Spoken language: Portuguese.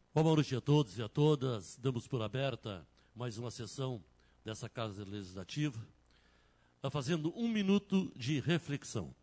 Boa noite a todos e a todas. Damos por aberta mais uma sessão dessa Casa Legislativa, fazendo 1 minuto de reflexão.